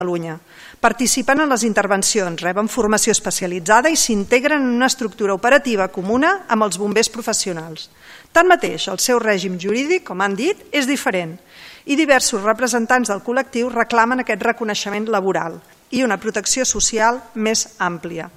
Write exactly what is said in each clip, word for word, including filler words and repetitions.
Catalunya. Participen en les intervencions, reben formació especialitzada i s'integren en una estructura operativa comuna amb els bombers professionals. Tanmateix, el seu règim jurídic, com han dit, és diferent i diversos representants del col·lectiu reclamen aquest reconeixement laboral i una protecció social més àmplia.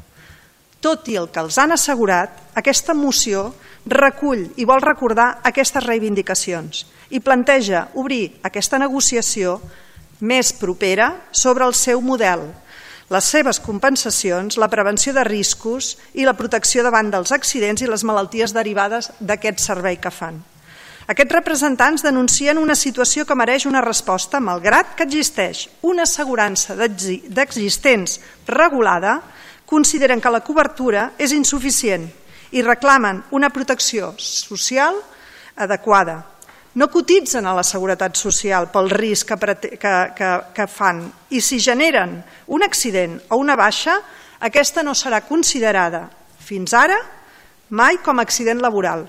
Tot i el que els han assegurat, aquesta moció recull i vol recordar aquestes reivindicacions i planteja obrir aquesta negociació més propera sobre el seu model, les seves compensacions, la prevenció de riscos i la protecció davant dels accidents i les malalties derivades d'aquest servei que fan. Aquests representants denuncien una situació que mereix una resposta, malgrat que existeix una assegurança d'existents regulada, consideren que la cobertura és insuficient i reclamen una protecció social adequada. No cotitzen a la Seguretat Social pel risc que, que, que, que fan i si generen un accident o una baixa, aquesta no serà considerada fins ara mai com a accident laboral.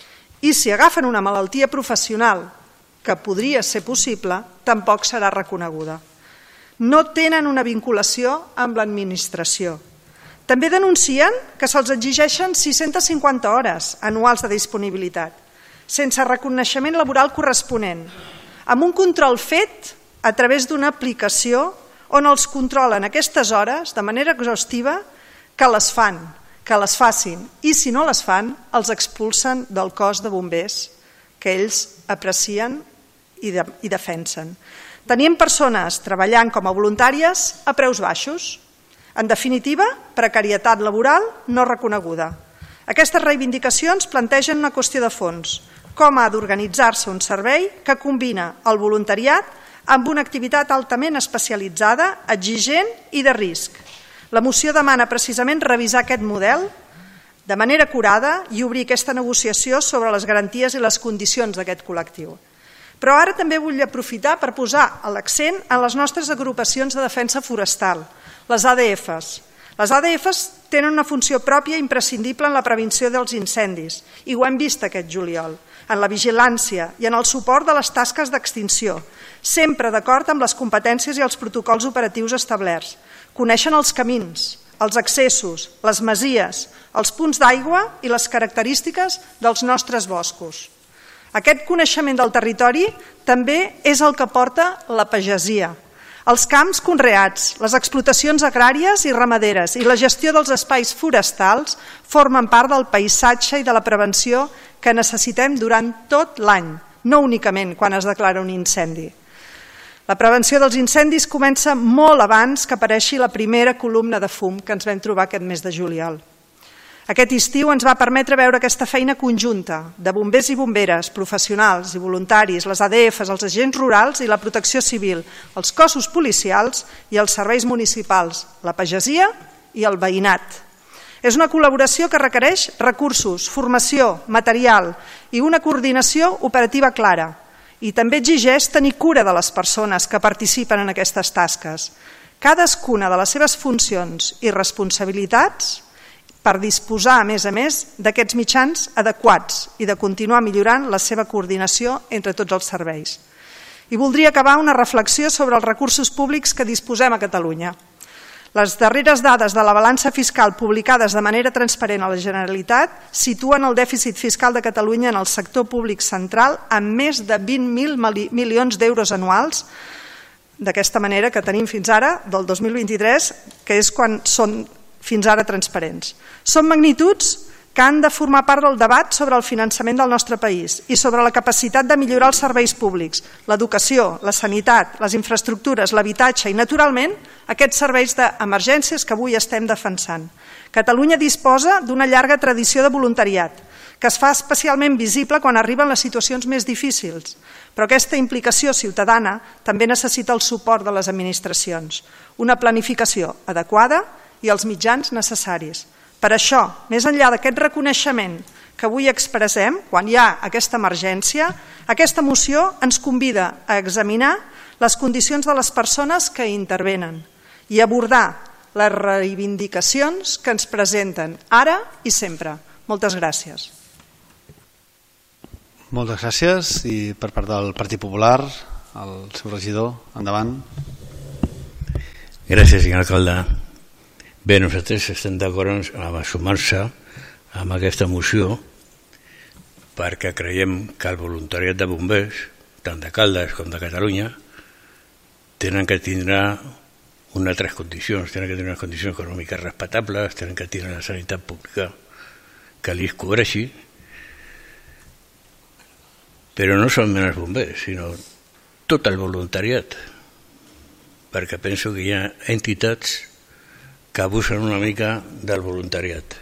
I si agafen una malaltia professional que podria ser possible, tampoc serà reconeguda. No tenen una vinculació amb l'administració. També denuncien que se'ls exigeixen sis-centes cinquanta hores anuals de disponibilitat, sense reconeixement laboral corresponent, amb un control fet a través d'una aplicació on els controlen aquestes hores de manera exhaustiva que les fan, que les facin, i si no les fan, els expulsen del cos de bombers que ells aprecien i, de, i defensen. Tenien persones treballant com a voluntàries a preus baixos. En definitiva, precarietat laboral no reconeguda. Aquestes reivindicacions plantegen una qüestió de fons, com ha d'organitzar-se un servei que combina el voluntariat amb una activitat altament especialitzada, exigent i de risc. La moció demana precisament revisar aquest model de manera acurada i obrir aquesta negociació sobre les garanties i les condicions d'aquest col·lectiu. Però ara també vull aprofitar per posar l'accent en les nostres agrupacions de defensa forestal, les A D Fs. Les A D Fs tenen una funció pròpia imprescindible en la prevenció dels incendis, i ho hem vist aquest juliol, en la vigilància i en el suport de les tasques d'extinció, sempre d'acord amb les competències i els protocols operatius establerts. Coneixen els camins, els accessos, les masies, els punts d'aigua i les característiques dels nostres boscos. Aquest coneixement del territori també és el que porta la pagesia, els camps conreats, les explotacions agràries i ramaderes i la gestió dels espais forestals formen part del paisatge i de la prevenció que necessitem durant tot l'any, no únicament quan es declara un incendi. La prevenció dels incendis comença molt abans que apareixi la primera columna de fum que ens vam trobar aquest mes de juliol. Aquest estiu ens va permetre veure aquesta feina conjunta de bombers i bomberes, professionals i voluntaris, les A D Fs, els agents rurals i la protecció civil, els cossos policials i els serveis municipals, la pagesia i el veïnat. És una col·laboració que requereix recursos, formació, material i una coordinació operativa clara. I també exigeix tenir cura de les persones que participen en aquestes tasques, cadascuna de les seves funcions i responsabilitats, per disposar, a més a més, d'aquests mitjans adequats i de continuar millorant la seva coordinació entre tots els serveis. I voldria acabar una reflexió sobre els recursos públics que disposem a Catalunya. Les darreres dades de la balança fiscal publicades de manera transparent a la Generalitat situen el dèficit fiscal de Catalunya en el sector públic central amb més de vint mil milions d'euros anuals, d'aquesta manera que tenim fins ara, del dos mil vint-i-tres, que és quan són fins ara transparents. Són magnituds que han de formar part del debat sobre el finançament del nostre país i sobre la capacitat de millorar els serveis públics, l'educació, la sanitat, les infraestructures, l'habitatge i, naturalment, aquests serveis d'emergències que avui estem defensant. Catalunya disposa d'una llarga tradició de voluntariat, que es fa especialment visible quan arriben les situacions més difícils, però aquesta implicació ciutadana també necessita el suport de les administracions, una planificació adequada i els mitjans necessaris. Per això, més enllà d'aquest reconeixement que avui expressem, quan hi ha aquesta emergència, aquesta moció ens convida a examinar les condicions de les persones que intervenen i abordar les reivindicacions que ens presenten ara i sempre. Moltes gràcies. Moltes gràcies. I per part del Partit Popular, el seu regidor, endavant. Gràcies, senyor alcalde. Bé, nosaltres estem d'acord amb sumar-se amb aquesta moció perquè creiem que el voluntariat de bombers, tant de Caldes com de Catalunya, tenen que tindre unes altres condicions, tenen que tenir unes condicions econòmiques respectables, tenen que tenir la sanitat pública que li cobreixi, però no solament els bombers, sinó tot el voluntariat, perquè penso que hi ha entitats que abusen una mica del voluntariat.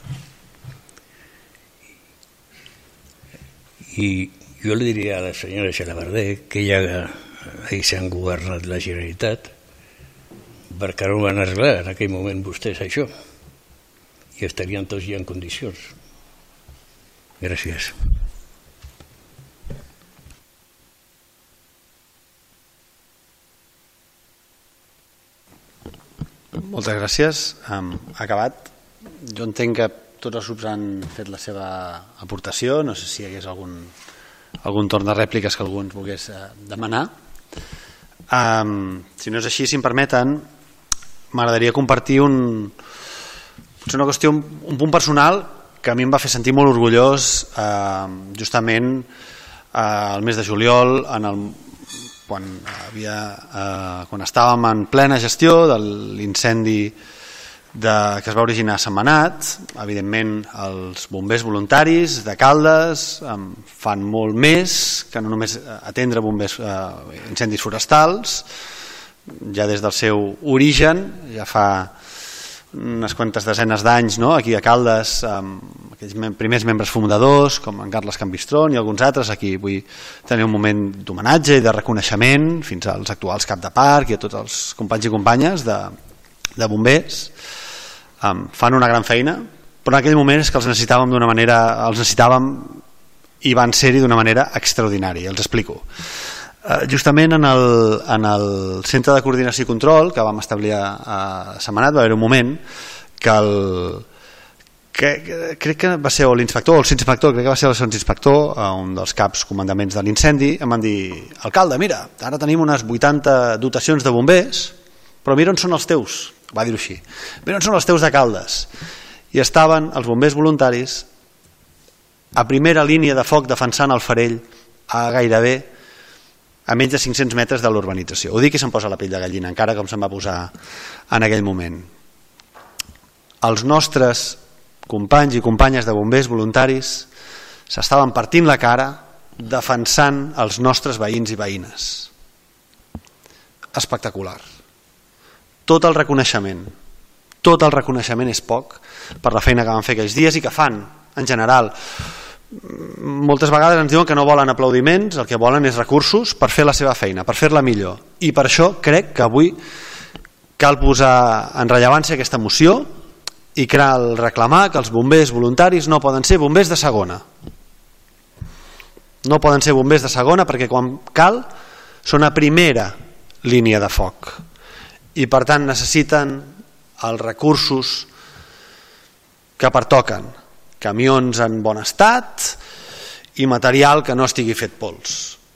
I jo li diria a la senyora Xalabarder que ja ahir s'han governat la Generalitat perquè no van arreglar en aquell moment vostès això i estarien tots ja en condicions. Gràcies. Moltes gràcies. Um, acabat. Jo entenc que tots els grups han fet la seva aportació. No sé si hi hagués algun, algun torn de rèpliques que algú ens volgués uh, demanar. Um, si no és així, si em permeten, m'agradaria compartir un, potser una qüestió, un, un punt personal que a mi em va fer sentir molt orgullós uh, justament uh, el mes de juliol en el quan, havia, eh, quan estàvem en plena gestió de l'incendi de, que es va originar a Sentmenat. Evidentment els bombers voluntaris de Caldes eh, fan molt més que no només atendre bombers, eh, incendis forestals. Ja des del seu origen, ja fa unes quantes desenes d'anys, no? Aquí a Caldes, amb aquells mem primers membres fundadors com en Carles Campistrón i alguns altres, aquí vull tenir un moment d'homenatge i de reconeixement fins als actuals cap de parc i a tots els companys i companyes de, de bombers. Um, fan una gran feina, però en aquell moment és que els necessitàvem d'una manera, els necessitàvem i van ser-hi d'una manera extraordinària. Els explico. Uh, justament en el, en el Centre de Coordinació i Control que vam establir a Sentmenat va haver un moment que el que, que crec que va ser l'inspector o el inspector, crec que va ser el inspector, un dels caps comandaments de l'incendi, em van dir: alcalde, mira, ara tenim unes vuitanta dotacions de bombers, però mira on són els teus, va dir-ho així, mira on són els teus de Caldes. I estaven els bombers voluntaris a primera línia de foc defensant el Farell a gairebé a menys de cinc-cents metres de l'urbanització. Ho dic i se'm posa la pell de gallina, encara com se'm va posar en aquell moment. Els nostres companys i companyes de bombers voluntaris s'estaven partint la cara defensant els nostres veïns i veïnes. Espectacular. Tot el reconeixement, tot el reconeixement és poc per la feina que van fer aquells dies i que fan, en general. Moltes vegades ens diuen que no volen aplaudiments, el que volen és recursos per fer la seva feina, per fer-la millor, i per això crec que avui cal posar en rellevància aquesta moció i cal reclamar que els bombers voluntaris no poden ser bombers de segona, no poden ser bombers de segona perquè quan cal són a primera línia de foc i per tant necessiten els recursos que pertoquen, camions en bon estat i material que no estigui fet pols.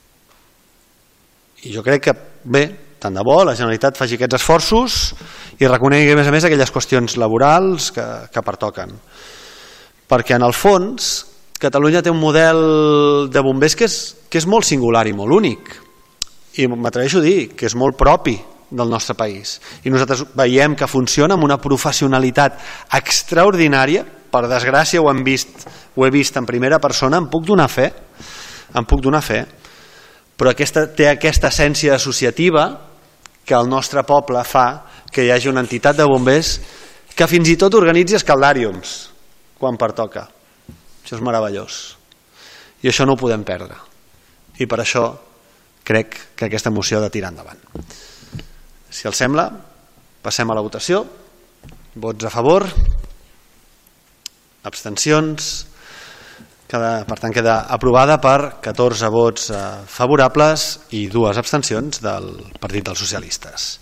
I jo crec que, bé, tant de bo la Generalitat faci aquests esforços i reconegui a més a més aquelles qüestions laborals que, que pertoquen. Perquè en el fons Catalunya té un model de bombers que és, que és molt singular i molt únic. I m'atreveixo a dir que és molt propi del nostre país. I nosaltres veiem que funciona amb una professionalitat extraordinària. Per desgràcia ho hem vist, ho he vist en primera persona, em puc donar fe, em puc donar fe, però aquesta, té aquesta essència associativa que el nostre poble fa que hi hagi una entitat de bombers que fins i tot organitzi escaldàriums quan pertoca. Això és meravellós. I això no ho podem perdre. I per això crec que aquesta moció ha de tirar endavant. Si els sembla, passem a la votació. Vots a favor. Abstencions, queda, per tant queda aprovada per catorze vots eh, favorables i dues abstencions del Partit dels Socialistes.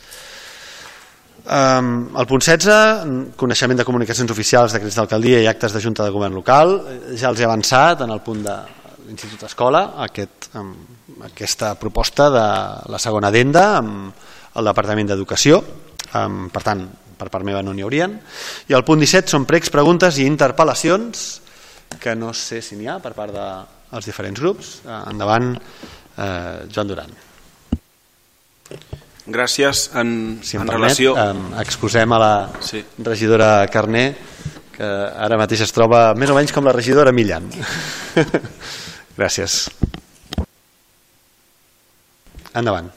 Um, el punt setze, coneixement de comunicacions oficials, decrets d'alcaldia i actes de Junta de Govern local. Ja els he avançat en el punt de l'Institut Escola, aquest, um, aquesta proposta de la segona addenda amb el Departament d'Educació. Per tant, per part meva no n'hi haurien. I el punt disset són pregs, preguntes i interpel·lacions, que no sé si n'hi ha per part dels diferents grups. Endavant, Joan Duran. Gràcies. En, si em en permet, relació... excusem a la sí. regidora Carné, que ara mateix es troba més o menys com la regidora Millan. Gràcies. Endavant.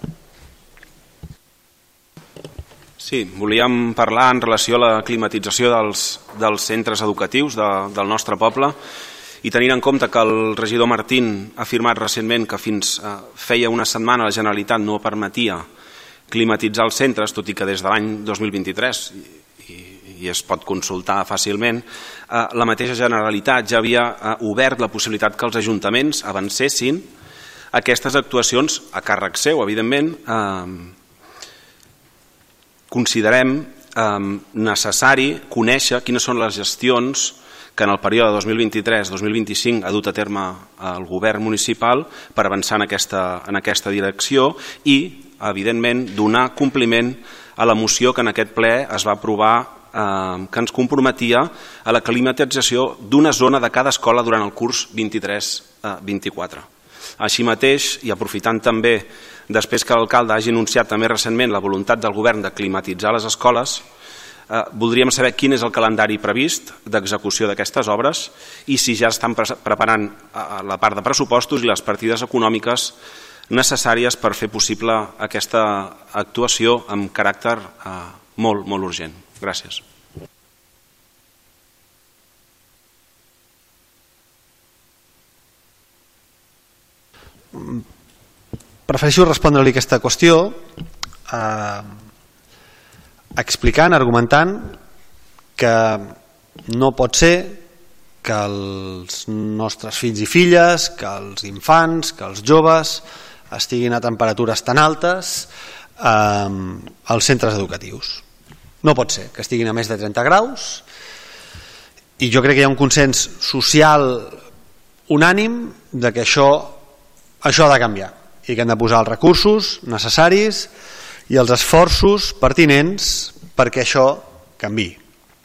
Sí, volíem parlar en relació a la climatització dels, dels centres educatius de, del nostre poble i tenint en compte que el regidor Martín ha afirmat recentment que fins eh, feia una setmana la Generalitat no permetia climatitzar els centres, tot i que des de l'any dos mil vint-i-tres i, i, i es pot consultar fàcilment, eh, la mateixa Generalitat ja havia eh, obert la possibilitat que els ajuntaments avancessin aquestes actuacions a càrrec seu, evidentment. eh, Considerem eh, necessari conèixer quines són les gestions que en el període dos mil vint-i-tres dos mil vint-i-cinc ha dut a terme el govern municipal per avançar en aquesta, en aquesta direcció i, evidentment, donar compliment a la moció que en aquest ple es va aprovar eh, que ens comprometia a la climatització d'una zona de cada escola durant el curs vint-i-tres vint-i-quatre. Així mateix, i aprofitant també després que l'alcalde hagi anunciat també recentment la voluntat del govern de climatitzar les escoles, eh, voldríem saber quin és el calendari previst d'execució d'aquestes obres i si ja estan pre preparant eh, la part de pressupostos i les partides econòmiques necessàries per fer possible aquesta actuació amb caràcter eh, molt, molt urgent. Gràcies. Prefereixo respondre-li aquesta qüestió eh, explicant, argumentant que no pot ser que els nostres fills i filles, que els infants, que els joves estiguin a temperatures tan altes eh, als centres educatius. No pot ser que estiguin a més de trenta graus i jo crec que hi ha un consens social unànim de que això, això ha de canviar i que hem de posar els recursos necessaris i els esforços pertinents perquè això canviï.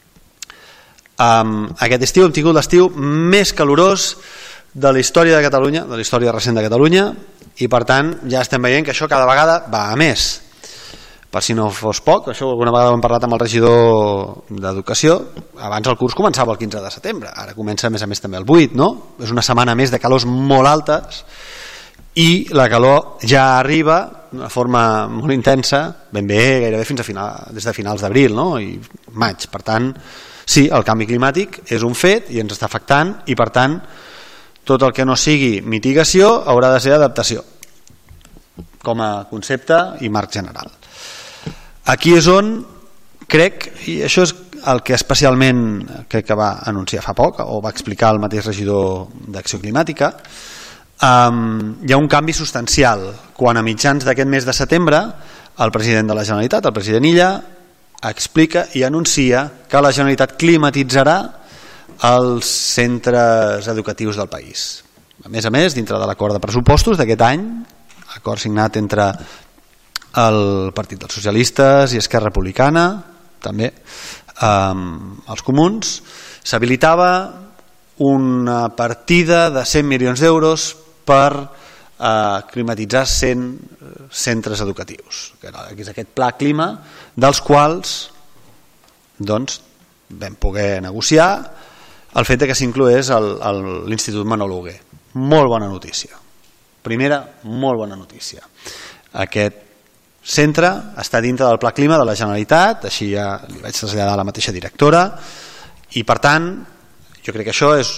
Um, aquest estiu hem tingut l'estiu més calorós de la història de Catalunya, de la història recent de Catalunya, i per tant ja estem veient que això cada vegada va a més. Per si no fos poc, això alguna vegada ho hem parlat amb el regidor d'Educació, abans el curs començava el quinze de setembre, ara comença a més a més també el vuit, no? És una setmana més de calors molt altes i la calor ja arriba d'una forma molt intensa, ben bé gairebé fins a final, des de finals d'abril, no? I maig. Per tant, sí, el canvi climàtic és un fet i ens està afectant i per tant tot el que no sigui mitigació haurà de ser adaptació com a concepte i marc general. Aquí és on crec, i això és el que especialment crec que va anunciar fa poc o va explicar el mateix regidor d'Acció Climàtica, Um, hi ha un canvi substancial quan a mitjans d'aquest mes de setembre el president de la Generalitat, el president Illa, explica i anuncia que la Generalitat climatitzarà els centres educatius del país. A més a més, dintre de l'acord de pressupostos d'aquest any, acord signat entre el Partit dels Socialistes i Esquerra Republicana, també um, els comuns, s'habilitava una partida de cent milions d'euros per eh, climatitzar cent centres educatius, que és aquest pla clima, dels quals doncs, vam poder negociar el fet que s'incloés l'Institut Manolo Hugué. Molt bona notícia. Primera, molt bona notícia. Aquest centre està dintre del pla clima de la Generalitat, així ja li vaig traslladar a la mateixa directora, i per tant jo crec que això és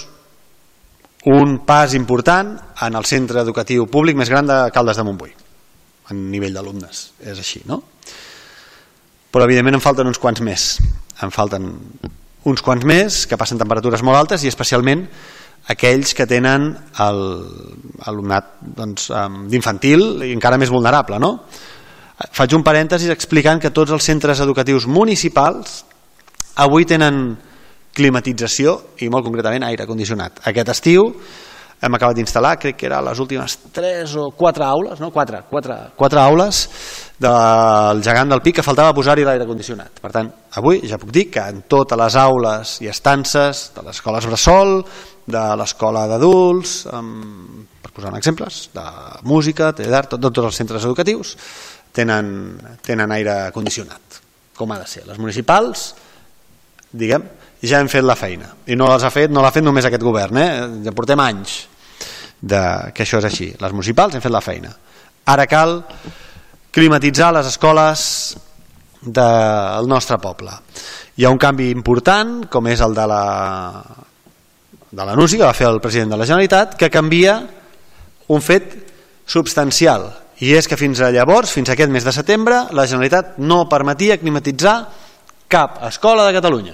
un pas important en el centre educatiu públic més gran de Caldes de Montbui, a nivell d'alumnes, és així, no? Però evidentment en falten uns quants més, en falten uns quants més que passen temperatures molt altes i especialment aquells que tenen l'alumnat doncs, d'infantil i encara més vulnerable, no? Faig un parèntesis explicant que tots els centres educatius municipals avui tenen climatització i molt concretament aire condicionat. Aquest estiu hem acabat d'instal·lar, crec que eren les últimes tres o quatre aules, no? Quatre, quatre, quatre aules del gegant del Pi, que faltava posar-hi l'aire condicionat. Per tant, avui ja puc dir que en totes les aules i estances de les escoles bressol, de l'escola d'adults, per posar exemples, de música, d'art, tots els centres educatius tenen, tenen aire condicionat, com ha de ser. Les municipals, diguem, ja hem fet la feina, i no les ha fet, no l'ha fet només aquest govern, eh? Ja portem anys de, que això és així. Les municipals hem fet la feina. Ara cal climatitzar les escoles del nostre poble. Hi ha un canvi important, com és el de la de l'anunci que va fer el president de la Generalitat, que canvia un fet substancial, i és que fins a llavors, fins a aquest mes de setembre, la Generalitat no permetia climatitzar cap escola de Catalunya.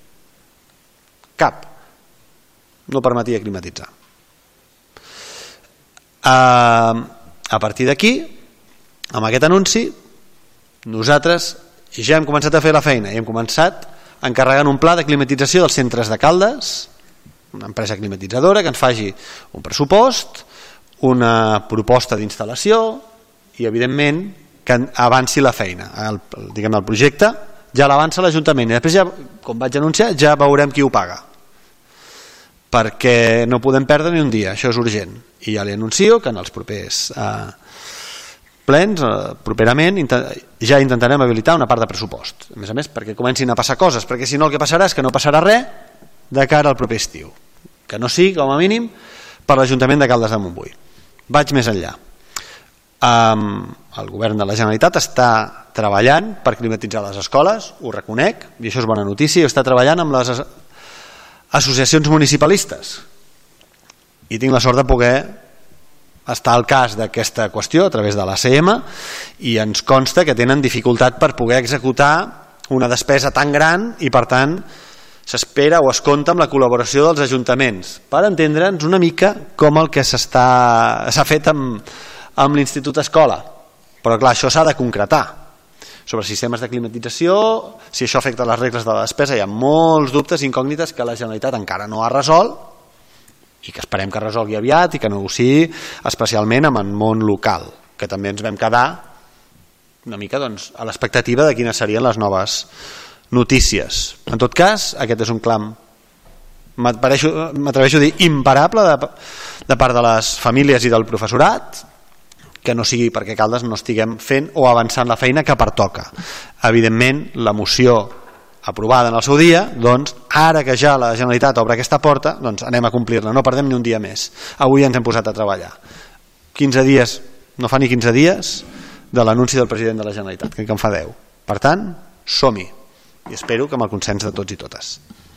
Cap. No permetia climatitzar. A partir d'aquí, amb aquest anunci, nosaltres ja hem començat a fer la feina i hem començat encarregant un pla de climatització dels centres de Caldes, una empresa climatitzadora que ens faci un pressupost, una proposta d'instal·lació i, evidentment, que avanci la feina. El, diguem, el projecte ja l'avança l'Ajuntament i després, ja, com vaig anunciar, ja veurem qui ho paga, perquè no podem perdre ni un dia, això és urgent. I ja li anuncio que en els propers eh, plens, eh, properament, ja intentarem habilitar una part de pressupost. A més a més, perquè comencin a passar coses, perquè si no el que passarà és que no passarà res de cara al proper estiu. Que no sigui, com a mínim, per l'Ajuntament de Caldes de Montbui. Vaig més enllà. Um, el govern de la Generalitat està treballant per climatitzar les escoles, ho reconec, i això és bona notícia, i està treballant amb les associacions municipalistes. I tinc la sort de poder estar al cas d'aquesta qüestió a través de l'A C M, i ens consta que tenen dificultat per poder executar una despesa tan gran i, per tant, s'espera o es compta amb la col·laboració dels ajuntaments per entendre'ns una mica com el que s'ha fet amb, amb l'Institut Escola. Però clar, això s'ha de concretar. Sobre sistemes de climatització, si això afecta les regles de la despesa, hi ha molts dubtes i incògnites que la Generalitat encara no ha resolt i que esperem que resolgui aviat i que negociï especialment amb el món local, que també ens vam quedar una mica doncs, a l'expectativa de quines serien les noves notícies. En tot cas, aquest és un clam, m'atreveixo a dir, imparable de, de part de les famílies i del professorat, que no sigui perquè Caldes no estiguem fent o avançant la feina que pertoca. Evidentment, la moció aprovada en el seu dia, doncs, ara que ja la Generalitat obre aquesta porta, doncs anem a complir-la, no perdem ni un dia més. Avui ens hem posat a treballar. quinze dies, no fa ni quinze dies, de l'anunci del president de la Generalitat, crec que en fa deu. Per tant, som-hi. I espero que amb el consens de tots i totes.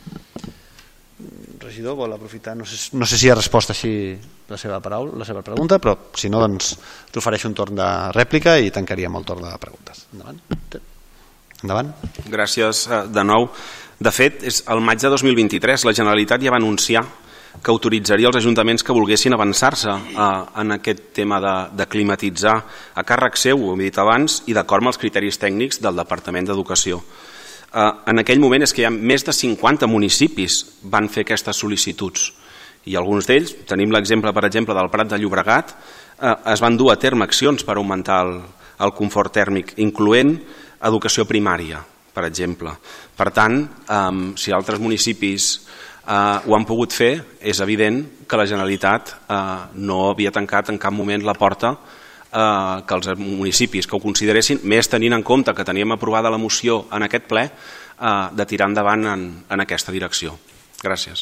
Regidor, vol aprofitar, no sé, no sé si ha respost així la seva paraula, la seva pregunta, però si no, doncs t'ofereixo un torn de rèplica i tancaríem el torn de preguntes. Endavant. Endavant. Gràcies de nou. De fet, és el maig de dos mil vint-i-tres la Generalitat ja va anunciar que autoritzaria els ajuntaments que volguessin avançar-se en aquest tema de, de climatitzar a càrrec seu, ho he dit abans, i d'acord amb els criteris tècnics del Departament d'Educació. En aquell moment és que hi ha més de cinquanta municipis van fer aquestes sol·licituds i alguns d'ells, tenim l'exemple per exemple del Prat de Llobregat, es van dur a terme accions per augmentar el, el confort tèrmic, incloent educació primària, per exemple. Per tant, si altres municipis ho han pogut fer, és evident que la Generalitat no havia tancat en cap moment la porta que els municipis que ho consideressin, més tenint en compte que teníem aprovada la moció en aquest ple, de tirar endavant en, en aquesta direcció. Gràcies.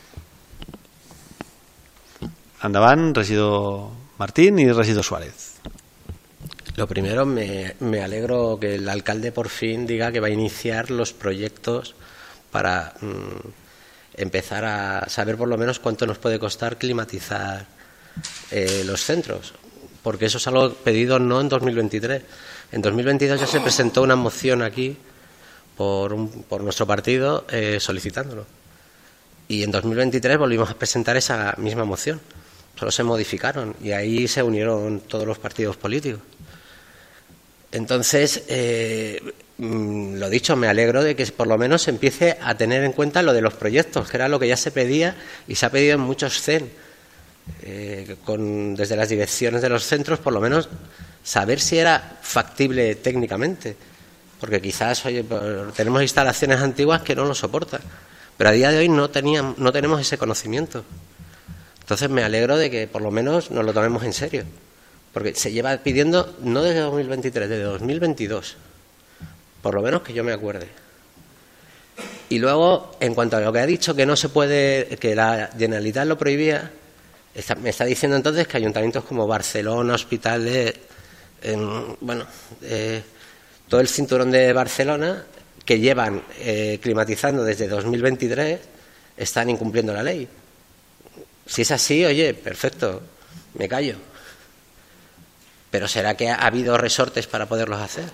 Endavant, regidor Martín y regidor Suárez. Lo primero, me, me alegro que el alcalde por fin diga que va a iniciar los proyectos para mmm, empezar a saber por lo menos cuánto nos puede costar climatizar eh, los centros. Porque eso es algo pedido no en dos mil veintitrés. En dos mil veintidós ya se presentó una moción aquí por, un, por nuestro partido eh, solicitándolo. Y en dos mil veintitrés volvimos a presentar esa misma moción. Solo se modificaron y ahí se unieron todos los partidos políticos. Entonces, eh, lo dicho, me alegro de que por lo menos se empiece a tener en cuenta lo de los proyectos, que era lo que ya se pedía y se ha pedido en muchos C E N. eh, con, desde las direcciones de los centros, por lo menos saber si era factible técnicamente, porque quizás oye, tenemos instalaciones antiguas que no lo soportan, pero a día de hoy no, teníamos, no tenemos ese conocimiento. Entonces me alegro de que por lo menos nos lo tomemos en serio, porque se lleva pidiendo no desde dos mil veintitrés, desde dos mil veintidós, por lo menos que yo me acuerde. Y luego, en cuanto a lo que ha dicho, que no se puede, que la Generalitat lo prohibía, está, me está diciendo entonces que ayuntamientos como Barcelona, Hospitalet, en, bueno, eh, todo el cinturón de Barcelona, que llevan eh, climatizando desde dos mil veintitrés, están incumpliendo la ley. Si es así, oye, perfecto, me callo. Pero ¿será que ha habido resortes para poderlos hacer?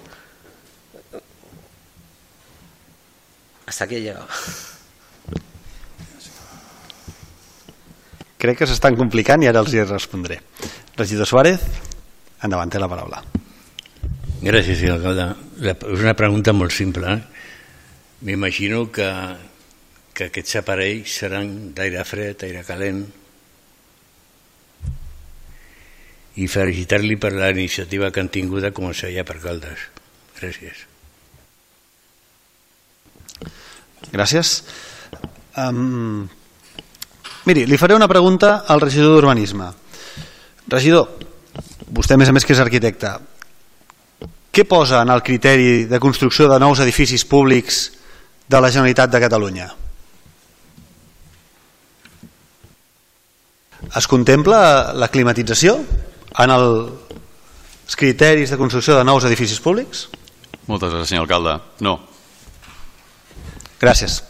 Hasta aquí he llegado. Crec que s'estan complicant i ara els hi respondré. Regidor Suárez, endavant, té la paraula. Gràcies, senyor alcalde. És una pregunta molt simple. M'imagino que, que aquests aparells seran d'aire fred, aire calent, i felicitar-li per la iniciativa que han tingut de començar ja per Caldes. Gràcies. Gràcies. Um, miri, li faré una pregunta al regidor d'Urbanisme. Regidor, vostè a més a més que és arquitecte, què posa en el criteri de construcció de nous edificis públics de la Generalitat de Catalunya? Es contempla la climatització en els criteris de construcció de nous edificis públics? Moltes gràcies, senyor alcalde. No. Gràcies.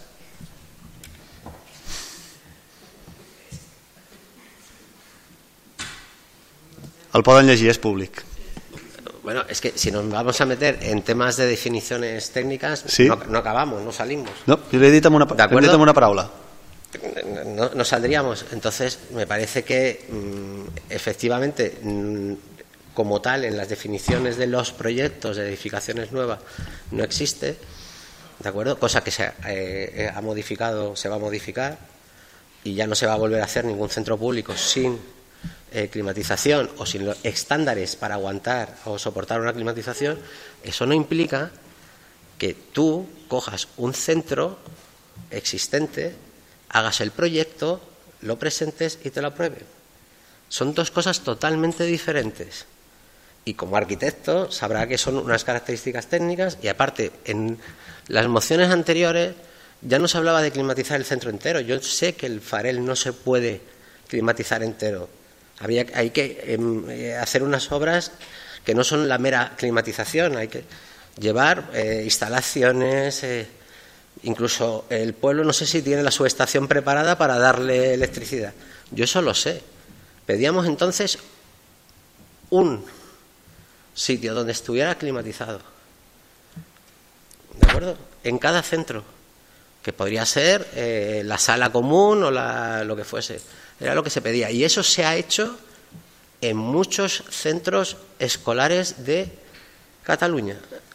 El poden llegir, és públic. Bueno, es que si nos vamos a meter en temas de definiciones técnicas, ¿sí? no, no acabamos, no salimos. No, yo le he dicho una, le una paraula. No, no saldríamos. Entonces, me parece que mmm, efectivamente, mmm, como tal, en las definiciones de los proyectos de edificaciones nuevas no existe, ¿de acuerdo? Cosa que se eh, ha modificado, se va a modificar y ya no se va a volver a hacer ningún centro público sin eh, climatización o sin los estándares para aguantar o soportar una climatización. Eso no implica que tú cojas un centro existente, hagas el proyecto, lo presentes y te lo aprueben. Son dos cosas totalmente diferentes. Y como arquitecto sabrá que son unas características técnicas y aparte en las mociones anteriores ya no se hablaba de climatizar el centro entero. Yo sé que el Farel no se puede climatizar entero. Había, hay que eh, hacer unas obras que no son la mera climatización, hay que llevar eh, instalaciones, eh, incluso el pueblo no sé si tiene la subestación preparada para darle electricidad. Yo eso lo sé. Pedíamos entonces un sitio donde estuviera climatizado, ¿de acuerdo? En cada centro, que podría ser eh, la sala común o la, lo que fuese. Era lo que se pedía. Y eso se ha hecho en muchos centros escolares de Cataluña.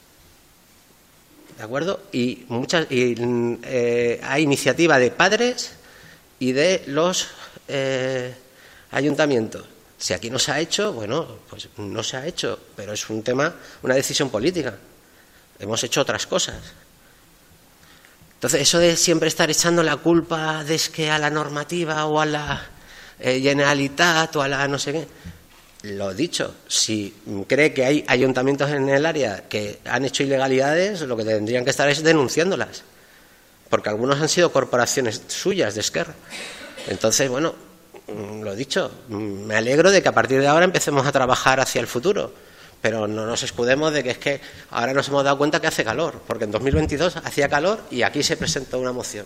¿De acuerdo? Y, muchas, y eh, hay iniciativa de padres y de los eh, ayuntamientos. Si aquí no se ha hecho, bueno, pues no se ha hecho, pero es un tema, una decisión política. Hemos hecho otras cosas. Entonces, eso de siempre estar echando la culpa de es que a la normativa o a la eh, Generalitat o a la no sé qué, lo dicho, si cree que hay ayuntamientos en el área que han hecho ilegalidades, lo que tendrían que estar es denunciándolas, porque algunos han sido corporaciones suyas de Esquerra. Entonces, bueno, lo dicho, me alegro de que a partir de ahora empecemos a trabajar hacia el futuro, pero no nos escudemos de que es que ahora nos hemos dado cuenta que hace calor, porque en dos mil veintidós hacía calor y aquí se presentó una moción.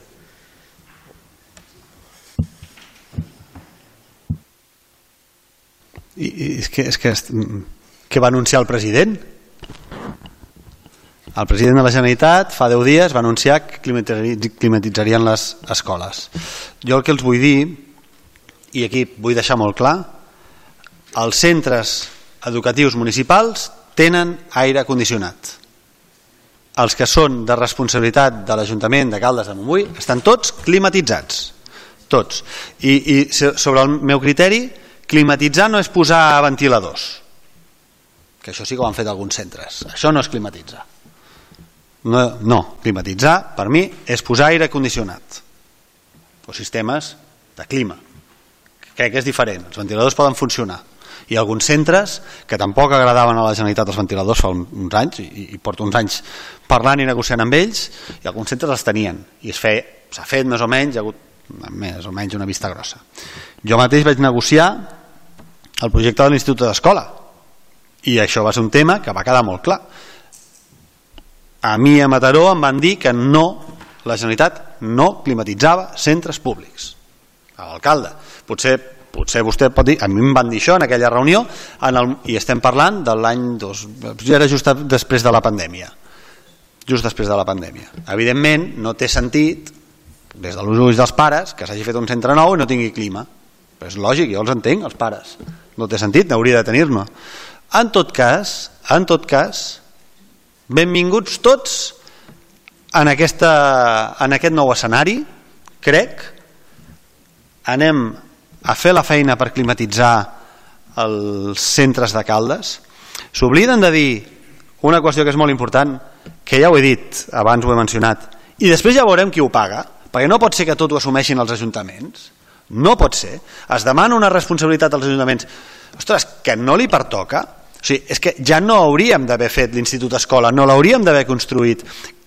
I, i és que, és que, què va anunciar el president? El president de la Generalitat fa deu dies va anunciar que climatitzarien les escoles. Jo el que els vull dir, i aquí vull deixar molt clar, els centres educatius municipals tenen aire condicionat. Els que són de responsabilitat de l'Ajuntament de Caldes de Montbui estan tots climatitzats. tots. I, i sobre el meu criteri, climatitzar no és posar ventiladors, que això sí que ho han fet alguns centres. Això no és climatitzar. No, no, climatitzar per mi és posar aire condicionat o sistemes de clima. Crec que és diferent. Els ventiladors poden funcionar. Hi ha alguns centres que tampoc agradaven a la Generalitat els ventiladors fa uns anys, i, i porto uns anys parlant i negociant amb ells, i alguns centres els tenien, i es feia, s'ha fet més o menys, hi ha hagut més o menys una vista grossa. Jo mateix vaig negociar el projecte de l'Institut d'Escola, i això va ser un tema que va quedar molt clar. A mi a Mataró em van dir que no, la Generalitat no climatitzava centres públics. A l'alcalde. Potser potser vostè pot dir, a mi em van dir això en aquella reunió, en el, i estem parlant de l'any dos, ja era just després de la pandèmia, just després de la pandèmia. Evidentment no té sentit, des de l'ús ulls dels pares, que s'hagi fet un centre nou i no tingui clima. Però és lògic, jo els entenc, els pares. No té sentit, n'hauria de tenir-ne. En tot cas, en tot cas, benvinguts tots en, aquesta, en aquest nou escenari, crec, anem a fer la feina per climatitzar els centres de Caldes. S'obliden de dir una qüestió que és molt important, que ja ho he dit, abans ho he mencionat, i després ja veurem qui ho paga, perquè no pot ser que tot ho assumeixin els ajuntaments. No pot ser. Es demana una responsabilitat als ajuntaments. Ostres, que no li pertoca. O sigui, és que ja no hauríem d'haver fet l'Institut Escola, no l'hauríem d'haver construït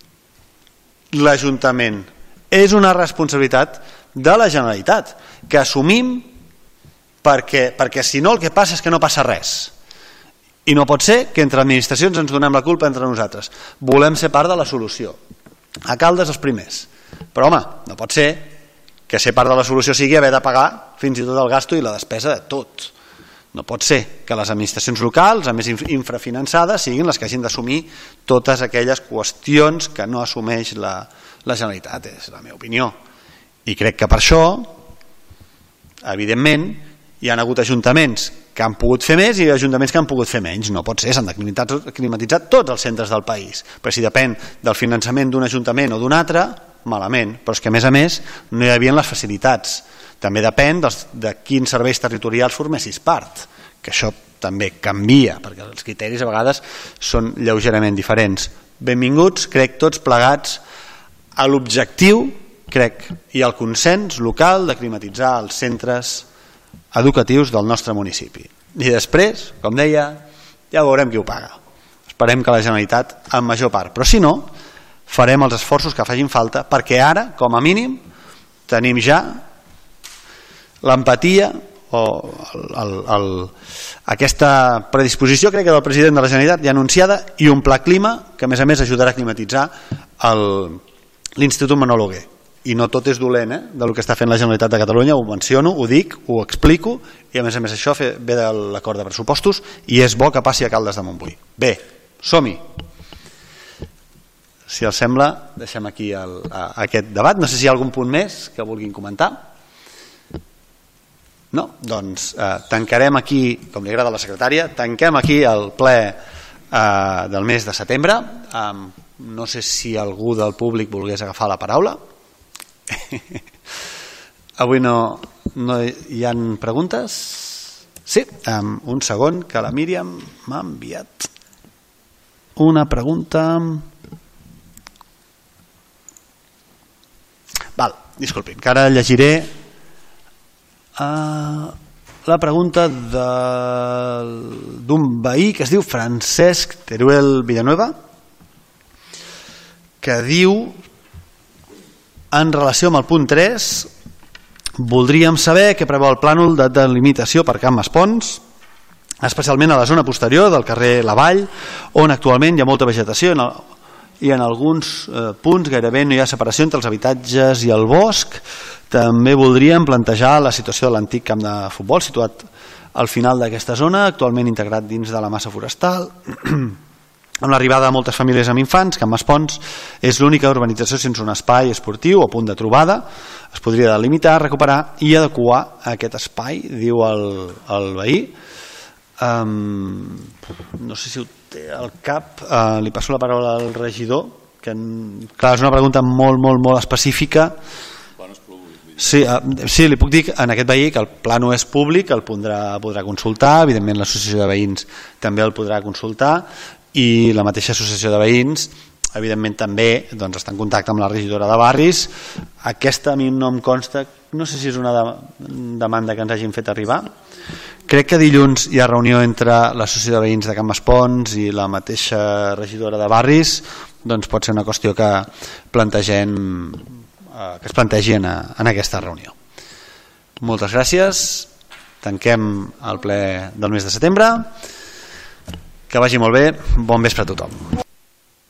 l'Ajuntament. És una responsabilitat de la Generalitat, que assumim perquè, perquè si no el que passa és que no passa res. I no pot ser que entre administracions ens donem la culpa entre nosaltres. Volem ser part de la solució. A Caldes els primers. Però home, no pot ser que ser part de la solució sigui haver de pagar fins i tot el gasto i la despesa de tot. No pot ser que les administracions locals, a més infrafinançades, siguin les que hagin d'assumir totes aquelles qüestions que no assumeix la, la Generalitat. És la meva opinió. I crec que per això, evidentment, hi ha hagut ajuntaments que han pogut fer més i ajuntaments que han pogut fer menys. No pot ser, s'han de climatitzar tots els centres del país. Però si depèn del finançament d'un ajuntament o d'un altre, malament. Però és que, a més a més, no hi havia les facilitats. També depèn dels, de quins serveis territorials formessis part, que això també canvia, perquè els criteris a vegades són lleugerament diferents. Benvinguts, crec, tots plegats a l'objectiu, crec, i al consens local de climatitzar els centres educatius del nostre municipi. I després, com deia, ja veurem qui ho paga. Esperem que la Generalitat en major part, però si no, farem els esforços que facin falta, perquè ara, com a mínim, tenim ja l'empatia o el, el, el, aquesta predisposició, crec que del president de la Generalitat ja anunciada, i un pla clima que a més a més ajudarà a climatitzar l'Institut Manol Oguer. I no tot és dolent, eh, del que està fent la Generalitat de Catalunya, ho menciono, ho dic, ho explico, i a més a més això ve de l'acord de pressupostos i és bo que passi a Caldes de Montbui. Bé, som-hi. Si els sembla, deixem aquí el, aquest debat. No sé si hi ha algun punt més que vulguin comentar. No? Doncs eh, tancarem aquí, com li agrada a la secretària, tanquem aquí el ple eh, del mes de setembre. Eh, no sé si algú del públic volgués agafar la paraula. Avui no, no hi ha preguntes? Sí, um, un segon, que la Míriam m'ha enviat una pregunta. Val, disculpin, que ara llegiré uh, la pregunta d'un veí que es diu Francesc Teruel Villanueva, que diu: en relació amb el punt tres, voldríem saber què preveu el plànol de delimitació per Can Maspons, especialment a la zona posterior del carrer La Vall, on actualment hi ha molta vegetació i en alguns eh, punts gairebé no hi ha separació entre els habitatges i el bosc. També voldríem plantejar la situació de l'antic camp de futbol situat al final d'aquesta zona, actualment integrat dins de la massa forestal. Amb l'arribada de moltes famílies amb infants, Can Maspons és l'única urbanització sense un espai esportiu o punt de trobada. Es podria delimitar, recuperar i adequar aquest espai, diu el, el veí. Um, no sé si ho té al cap, uh, li passo la paraula al regidor, que clar, és una pregunta molt, molt, molt específica. Sí, sí, li puc dir en aquest veí que el pla no és públic, el podrà, podrà consultar, evidentment l'associació de veïns també el podrà consultar i la mateixa associació de veïns evidentment també doncs, està en contacte amb la regidora de barris. Aquesta a mi no em consta, no sé si és una de, demanda que ens hagin fet arribar. Crec que dilluns hi ha reunió entre l'associació de veïns de Can Maspons i la mateixa regidora de barris, doncs pot ser una qüestió que plantegem que es plantegi en, en aquesta reunió. Moltes gràcies, tanquem el ple del mes de setembre, que vagi molt bé, bon vespre a tothom.